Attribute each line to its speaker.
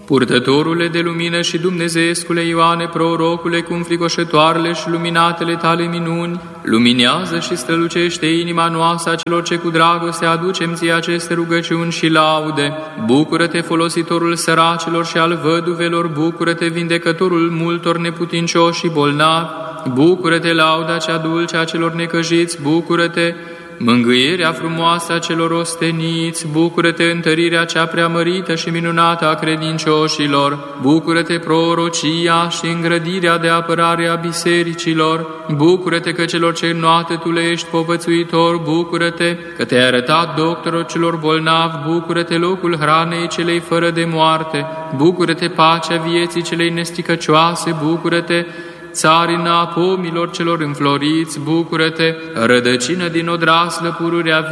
Speaker 1: Purtătorule de lumină și dumnezeescule Ioane, prorocule, cu înfricoșătoarele și luminatele tale minuni, luminează și strălucește inima noastră a celor ce cu dragoste aducem ție aceste rugăciuni și laude. Bucură-te, folositorul săracilor și al văduvelor, bucură-te, vindecătorul multor neputincioși și bolnavi, bucură-te, lauda cea dulce a celor necăjiți, bucură-te, mângâierea frumoasă a celor osteniți, bucură-te, întărirea cea preamărită și minunată a credincioșilor, bucură-te, prorocia și îngrădirea de apărare a bisericilor, bucură-te că celor ce înnoată tu le ești povățuitor, bucură-te că te-ai arătat doctorul celor bolnavi, bucură-te, locul hranei celei fără de moarte, bucură-te, pacea vieții celei nesticăcioase, bucură-te, țarina pomilor celor înfloriți, bucură-te, rădăcină din odraslă, pururea